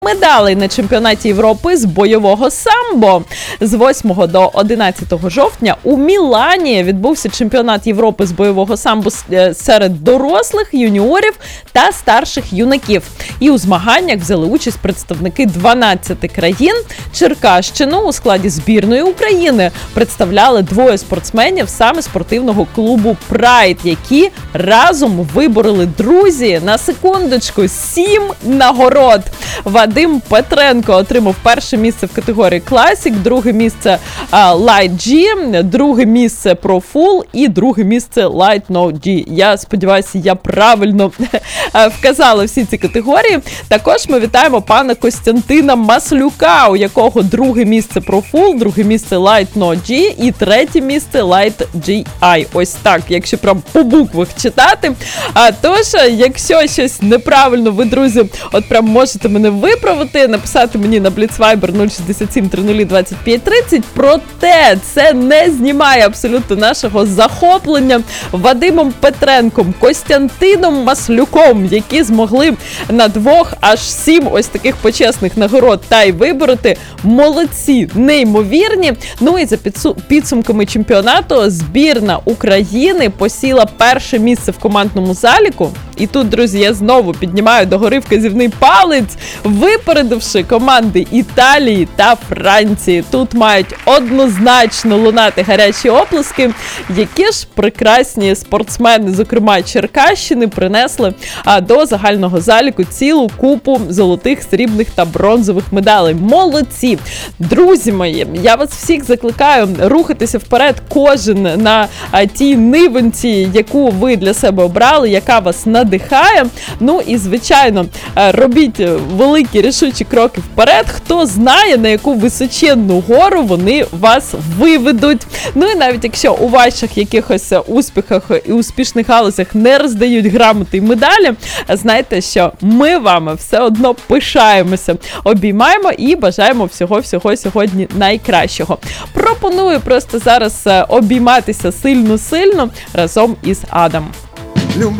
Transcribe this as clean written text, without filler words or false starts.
Медалей на чемпіонаті Європи з бойового самбо. З 8 до 11 жовтня у Мілані відбувся чемпіонат Європи з бойового самбо серед дорослих, юніорів та старших юнаків. І у змаганнях взяли участь представники 12 країн. Черкащину у складі збірної України представляли двоє спортсменів саме спортивного клубу «Прайд», які разом вибороли, друзі, на секундочку, 7 нагород. Вадим Петренко отримав перше місце в категорії Classic, друге місце Light G, друге місце Pro Full і друге місце Light No G. Я сподіваюся, я правильно вказала всі ці категорії. Також ми вітаємо пана Костянтина Маслюка, у якого друге місце Pro Full, друге місце Light No G і третє місце Light GI. Ось так, якщо прям по буквах читати. Тож, якщо щось неправильно, ви, друзі, от прям можете мене виправити, написати мені на Blitz Viber 067 30 25 30. Проте це не знімає абсолютно нашого захоплення Вадимом Петренком, Костянтином Маслюком, які змогли на двох аж 7 ось таких почесних нагород та й вибороти. Молодці, неймовірні. Ну і за підсумками чемпіонату збірна України посіла перше місце в командному заліку. І тут, друзі, я знову піднімаю догори вказівний палець, випередивши команди Італії та Франції. Тут мають однозначно лунати гарячі оплески, які ж прекрасні спортсмени, зокрема Черкащини, принесли до загального заліку цілу купу золотих, срібних та бронзових медалей. Молодці! Друзі мої, я вас всіх закликаю рухатися вперед, кожен на тій нивинці, яку ви для себе обрали, яка вас надихає. Ну і, звичайно, робіть великі рішучі кроки вперед. Хто знає, на яку височенну гору вони вас виведуть. Ну і навіть якщо у ваших якихось успіхах і успішних галузях не роздають грамоти і медалі, знайте, що ми вами все одно пишаємося, обіймаємо і бажаємо всього-всього сьогодні найкращого. Пропоную просто зараз обійматися сильно-сильно разом із Адамом.